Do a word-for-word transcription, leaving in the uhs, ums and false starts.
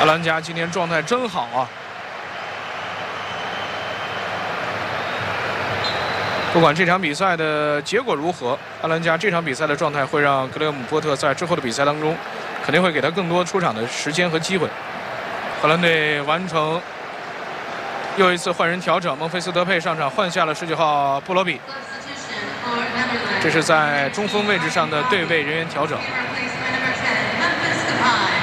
阿兰加今天状态真好啊！不管这场比赛的结果如何，阿兰加这场比赛的状态会让格雷厄姆·波特在之后的比赛当中，肯定会给他更多出场的时间和机会。荷兰队完成又一次换人调整，孟菲斯·德佩上场换下了十九号布罗比，这是在中锋位置上的对位人员调整。